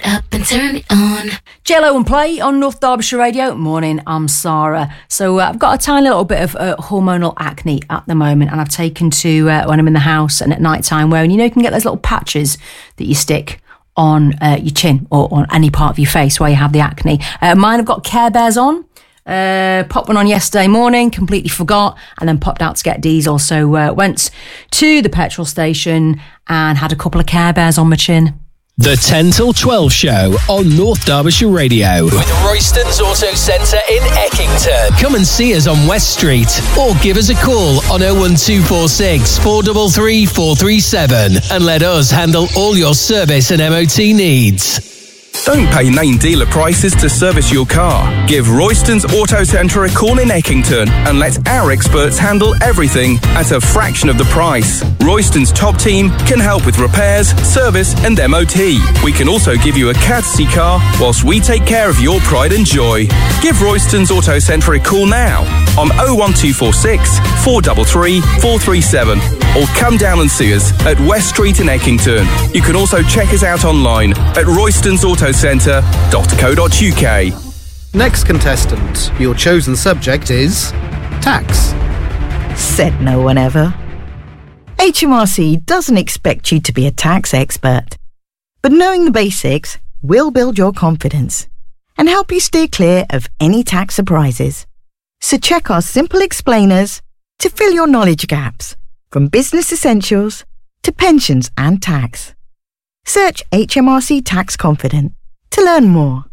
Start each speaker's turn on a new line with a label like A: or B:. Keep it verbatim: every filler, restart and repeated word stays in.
A: it up and turn it on.
B: Jello and Play on North Derbyshire Radio. Morning, I'm Sarah. So uh, I've got a tiny little bit of uh, hormonal acne at the moment, and I've taken to uh, when I'm in the house and at night time wearing, you know, you can get those little patches that you stick on uh, your chin or on any part of your face where you have the acne. Uh, mine have got Care Bears on. Uh, popped one on yesterday morning, completely forgot, and then popped out to get diesel. So uh, went to the petrol station and had a couple of Care Bears on my chin.
C: The ten till twelve show on North Derbyshire Radio with Royston's Auto Centre in Eckington. Come and see us on West Street or give us a call on oh one two four six, four three three, four three seven and let us handle all your service and M O T needs.
D: Don't pay name dealer prices to service your car. Give Royston's Auto Centre a call in Eckington and let our experts handle everything at a fraction of the price. Royston's top team can help with repairs, service and M O T. We can also give you a courtesy car whilst we take care of your pride and joy. Give Royston's Auto Centre a call now on oh one two four six, four three three, four three seven or come down and see us at West Street in Eckington. You can also check us out online at roystons auto centre dot co dot uk.
E: Next contestant, your chosen subject is tax.
F: Said no one ever. H M R C doesn't expect you to be a tax expert, but knowing the basics will build your confidence and help you steer clear of any tax surprises. So check our simple explainers to fill your knowledge gaps, from business essentials to pensions and tax. Search H M R C Tax Confident to learn more.